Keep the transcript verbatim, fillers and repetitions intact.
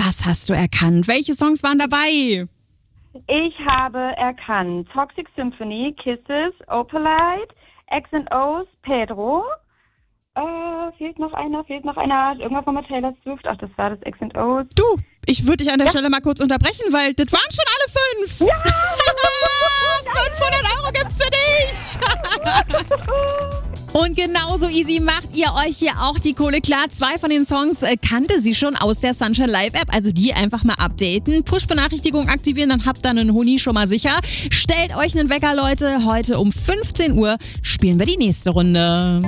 Was hast du erkannt? Welche Songs waren dabei? Ich habe erkannt Toxic Symphony, Kisses, Opalite, X and O's, Pedro. Äh, fehlt noch einer, fehlt noch einer. Irgendwas von Taylor Swift. Ach, das war das X and O's. Du, ich würde dich an der Ja. Stelle mal kurz unterbrechen, weil das waren schon alle fünf. Ja! fünfhundert Euro gibt's für dich. Und genauso easy macht ihr euch hier auch die Kohle klar. Zwei von den Songs äh, kannte sie schon aus der Sunshine Live App. Also die einfach mal updaten. Push-Benachrichtigung aktivieren, dann habt ihr einen Huni schon mal sicher. Stellt euch einen Wecker, Leute. Heute um fünfzehn Uhr spielen wir die nächste Runde.